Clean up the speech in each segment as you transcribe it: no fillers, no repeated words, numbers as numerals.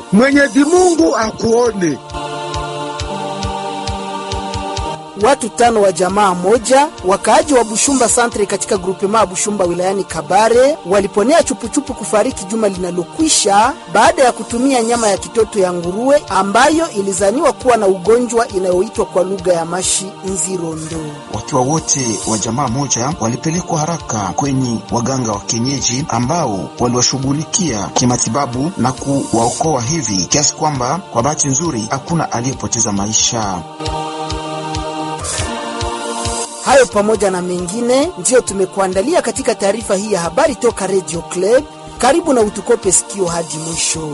Mwenyezi Mungu akuone. Watu 5 wa jamaa moja wakaaji wa Bushumba Centre katika grupema Bushumba wilayani Kabare waliponea chupuchupu kufariki juma linalokwisha baada ya kutumia nyama ya kitoto ya nguruwe ambayo ilizaniwa kuwa na ugonjwa inayoitwa kwa lugha ya mashi nzirondo. Wakiwa wote wa jamaa moja walipelekwa haraka kwenye waganga wa kienyeji ambao waliwashughulikia kimatibabu na kuwaokoa hivi kiasi kwamba kwa bahati nzuri hakuna aliyepoteza maisha. Hayo pamoja na mengine ndiyo tumekuandalia katika taarifa hii ya habari toka Radio Club. Karibu na utukope sikio hadi mwisho.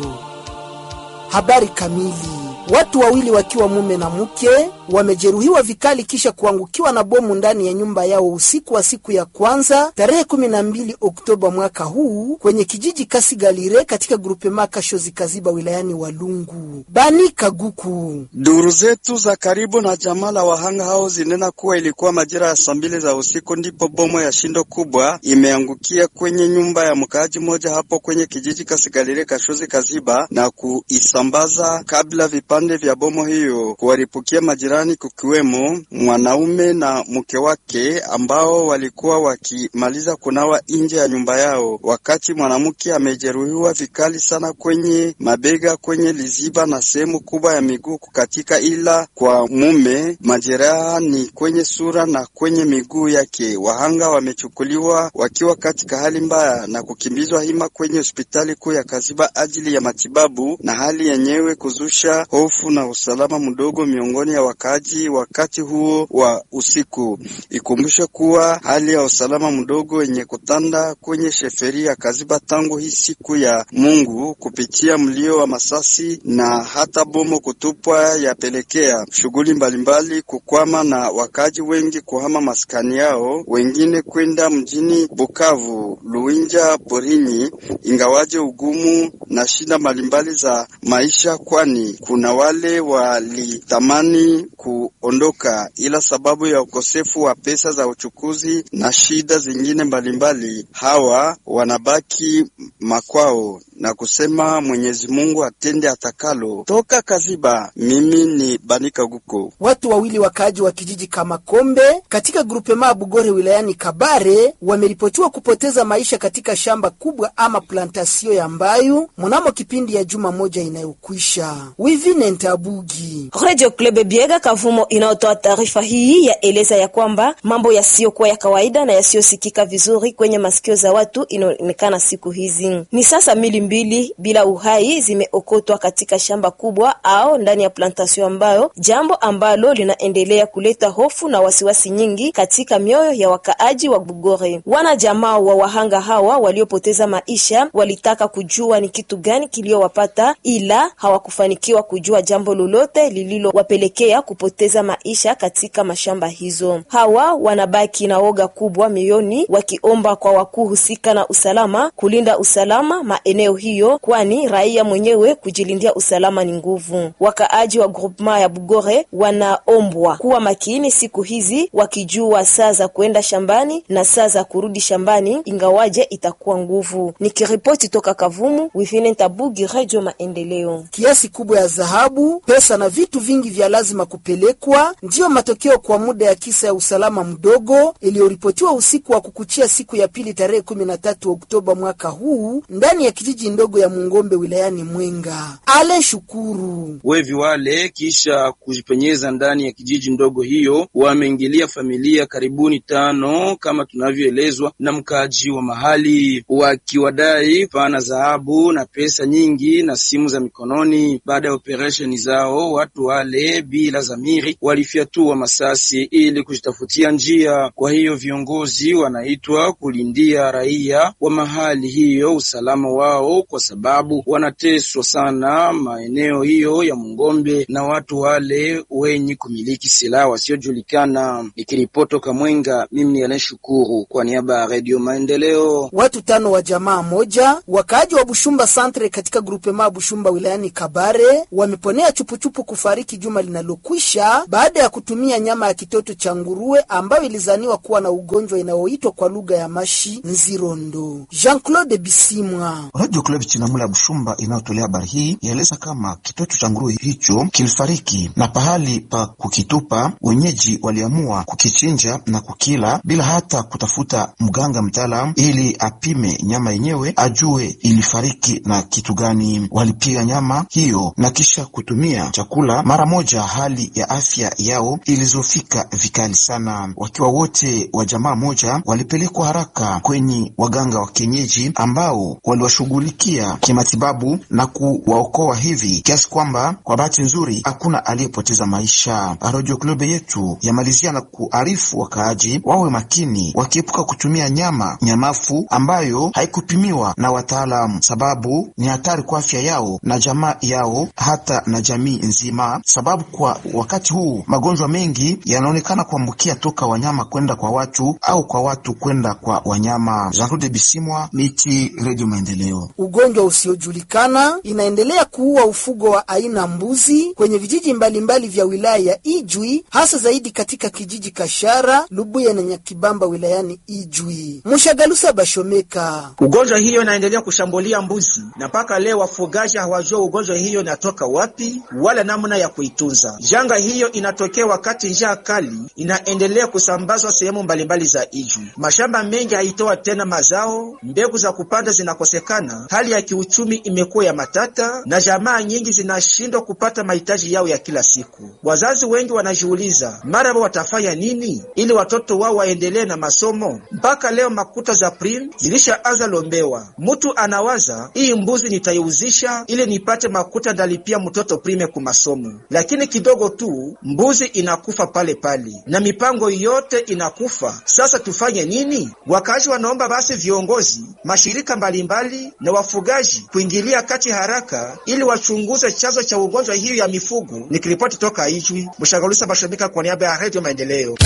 Habari kamili. Watu wawili wakiwa mume na mke wamejeruhiwa vikali kisha kuangukiwa na bomu ndani ya nyumba yao usiku wa siku ya kwanza tarehe 12 Oktoba mwaka huu kwenye kijiji Kasigalire katika grupema Kashozi Kaziba wilayani Walungu. Bani Kaguku. Duru zetu za karibu na jamaa la wahanga hao zinena kuwa ilikuwa majira ya saa 2 za usiku ndipo bomu ya shindo kubwa imeangukia kwenye nyumba ya mkaaji moja hapo kwenye kijiji Kasigalire Kashozi Kaziba na kuisambaza kabla vipande vya bomu hiyo kuwaripukia majirani kukiwemo mwanaume na mke wake ambao walikuwa wakimaliza kunawa nje ya nyumba yao, wakati mwanamke amejeruhiwa vikali sana kwenye mabega, kwenye liziba na sehemu kubwa ya miguu kukatika, ila kwa mume majeraha ni kwenye sura na kwenye miguu yake. Wahanga wamechukuliwa wakiwa katika hali mbaya na kukimbizwa hima kwenye hospitali kuu ya Kaziba ajili ya matibabu, na hali yenyewe kuzusha hofu na usalama mdogo miongoni ya wakaaji wakati huo wa usiku. Ikumbushe kuwa hali ya usalama mdogo yenye kutanda kwenye sheferi ya Kaziba tangu hii siku ya Mungu kupitia mlio wa masasi na hata bomo kutupwa yapelekea shughuli mbalimbali kukwama na wakaaji wengi kuhama maskani yao, wengine kwenda mjini Bukavu, Luinja, Porini, ingawaje ugumu na shida mbalimbali za maisha, kwani kuna wale walitamani kuondoka ila sababu ya ukosefu wa pesa za uchukuzi na shida zingine mbalimbali, hawa wanabaki makwao na kusema Mwenyezi Mungu atende atakalo. Toka Kaziba, mimi ni Banika Guko. Watu wawili wakaaji wa kijiji kama Kombe katika grupema Bugore wilayani Kabare wameripotiwa kupoteza maisha katika shamba kubwa ama plantasio ya mbayu mnamo kipindi ya juma moja inayokwisha. Wivine Ntabugi. Radio Club Biega Kavumo inayotoa taarifa hii ya eleza ya kwamba mambo yasiyokuwa ya kawaida na yasiyosikika vizuri kwenye masikio za watu inaonekana siku hizi. Ni sasa mili 2 bila uhai zimeokotwa katika shamba kubwa au ndani ya plantation ambayo, jambo ambalo linaendelea kuleta hofu na wasiwasi nyingi katika mioyo ya wakaaji wa Bugore. Wana jamaa wa wahanga hawa waliopoteza maisha walitaka kujua ni kitu gani kiliowapata, ila hawakufanikiwa kujua jambo lolote lililowapelekea kupoteza maisha katika mashamba hizo. Hawa wanabaki na woga kubwa mioyoni, wakiomba kwa wakuu husika na usalama kulinda usalama maeneo hiyo, kwani raia mwenyewe kujilindia usalama ni nguvu. Wakaaji wa groupement ya Bugore wanaombwa kuwa makini siku hizi, wakijua saa za kuenda shambani na saa za kurudi shambani, ingawaje itakuwa nguvu. Nikiripoti toka Kavumu, Wivine Ntabugi, Radio Maendeleo. Kiasi kubwa ya dhahabu, pesa na vitu vingi vya lazima kupelekwa ndiyo matokeo kwa muda ya kisa ya usalama mdogo iliyoripotiwa usiku wa kukuchia siku ya pili tarehe 13 Oktoba mwaka huu ndani ya kijiji ndogo ya Mungombe wilayani Mwenga. Ale Shukuru. Wevi wale kisha kujipenyeza ndani ya kijiji ndogo hiyo wameingilia familia karibuni 5 kama tunavyoelezwa na mkaaji wa mahali, wakiwadai pana dhahabu na pesa nyingi na simu za mikononi. Baada ya operation zao, watu wale bila zamiri walifyatua masasi ili kujitafutia njia. Kwa hiyo viongozi wanaitwa kulindia raia wa mahali hiyo usalama wao, kwa sababu wanateswa sana maeneo hiyo ya Mungombe na watu wale wenye kumiliki silaha wasiojulikana. Nikiripoto Kamwenga, mimi ni Alain Shukuru kwa niaba ya Radio Maendeleo. Watu 5 wa jamaa moja wakaaji wa Bushumba Centre katika grupema Bushumba wilayani Kabare wameponea chupuchupu kufariki juma linalokwisha baada ya kutumia nyama ya kitoto cha nguruwe ambayo ilizaniwa kuwa na ugonjwa inayoitwa kwa lugha ya mashi nzirondo. Jean-Claude Bisimwa. Radio Club Chinamula Bushumba inayotolea habari hii yaeleza kama kitoto cha nguruwe hicho kilifariki na pahali pa kukitupa wenyeji waliamua kukichinja na kukila bila hata kutafuta mganga mtaalamu ili apime nyama yenyewe ajue ilifariki na kitu gani. Walipiga nyama hiyo na kisha kutumia chakula mara moja, hali ya afya yao ilizofika vikali sana. Wakiwa wote wa jamaa moja walipelekwa haraka kwenye waganga wa kienyeji ambao waliwashughulikia kimatibabu na kuwaokoa hivi kiasi kwamba kwa bahati nzuri hakuna aliyepoteza maisha. Radio Club yetu yamalizia na kuarifu wakaaji wawe makini wakiepuka kutumia nyama nyamafu ambayo haikupimiwa na wataalamu, sababu ni hatari kwa afya yao na jamaa yao hata na jamii nzima, sababu kwa wakati huu magonjwa mengi yanaonekana kuambukia toka wanyama kwenda kwa watu au kwa watu kwenda kwa wanyama. Jean-Claude Bisimwa, Miti, Radio Maendeleo. Ugonjwa usiojulikana inaendelea kuua ufugo wa aina mbuzi kwenye vijiji mbalimbali vya wilaya ya Ijwi, hasa zaidi katika kijiji Kashara, Lubuye na Nyakibamba wilayani Ijwi. Mshagalusa Bashomeka. Ugonjwa hiyo inaendelea kushambulia mbuzi na mpaka leo wafugaji hawajua ugonjwa hiyo inatoka wapi wala namna ya kuitunza. Janga hiyo inatokea wakati njaa kali inaendelea kusambazwa sehemu mbalimbali za Ijwi. Mashamba mengi haitoa tena mazao, mbegu za kupanda zinakosekana, hali ya kiuchumi imekuwa ya matata na jamaa nyingi zinashindwa kupata mahitaji yao ya kila siku. Wazazi wengi wanajiuliza mara watafanya nini ili watoto wao waendelee na masomo. Mpaka leo makuta za prim zilishaanza lombewa. Mtu anawaza hii mbuzi nitaiuzisha ili nipate makuta ndalipia mtoto prime kwa masomo, lakini kidogo tu mbuzi inakufa pale pale na mipango yote inakufa. Sasa tufanye nini? Wakazi wanaomba basi viongozi, mashirika mbalimbali na wafugaji kuingilia kati haraka ili wachunguze chanzo cha ugonjwa hiyo ya mifugo. Nikiripoti toka Ijwi, Mshagalusa Bashomika kwa niaba ya Radio Maendeleo.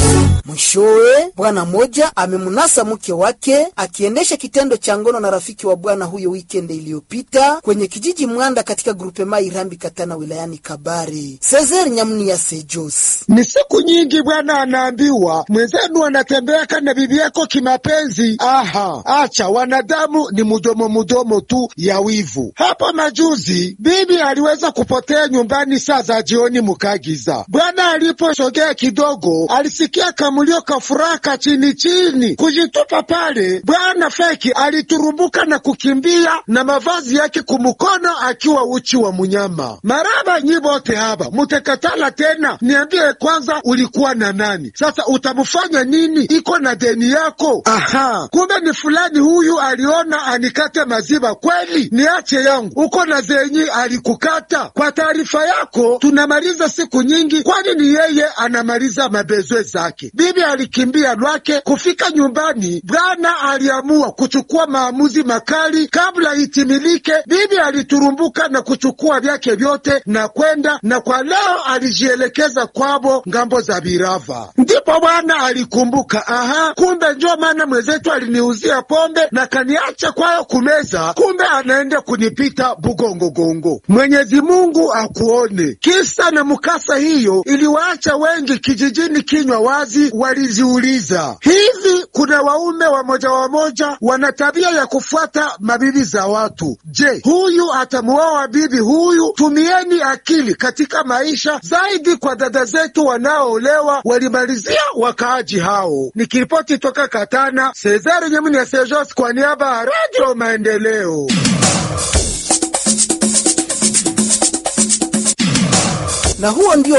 Mwishowe, bwana moja amemunasa mke wake akiendesha kitendo cha ngono na rafiki wa bwana huyo weekend iliyopita kwenye kijiji Mwanda katika grupe Mai Rambi Katana wilayani Kabare. Cesar Nyamni ya Sejos. Ni siku nyingi bwana anaambiwa mwenzenu anatembea kana bibi yako kimapenzi. Aha, acha wanadamu ni mudomo tu ya wivu. Hapa majuzi bibi aliweza kupotea nyumbani saa za jioni mukagiza. Bwana aliposogea kidogo alisikia kamulio kafuraka chini kujitupa pale. Bwana feki aliturumbuka na kukimbia na mavazi yake kumukono akiwa uchi wa munyama. Maraba nyibote haba mutekatala tena, niambie kwanza ulikuwa na nani? Sasa utamufanya nini? Iko na deni yako. Aha, kumbe ni fulani huyu aliona anikate maziba kweli, niache yangu. Uko na zenyi alikukata. Kwa taarifa yako tunamaliza siku nyingi, kwani ni yeye anamaliza mabezwe zake. Bibi alikimbia lwake. Kufika nyumbani, bwana aliamua kuchukua maamuzi makali kabla itimilike. Bibi aliturumbuka na kuchukua vyake vyote na kwenda, na kwa leo alijielekeza kwabo ngambo za Birava. Ndipo bwana alikumbuka, aha, kumbe njoo maana mwenzetu aliniuzia pombe na kaniacha kwayo kumeza, kumbe anaenda kunipita bugongo. Mwenyezi Mungu akuone. Kisa na mukasa hiyo iliwaacha wengi kijijini kinywa wazi. Walijiuliza, hivi kuna waume wamoja wana tabia ya kufuata mabibi za watu. Je, huyu atamuoa bibi huyu? Tumieni akili katika maisha zaidi kwa dada zetu wanaoolewa, walimalizia wakaaji hao. Nikiripoti toka Katana, Cesar Nyamuni ya Sejos kwa niaba ya Radio Maendeleo. Na huo ndio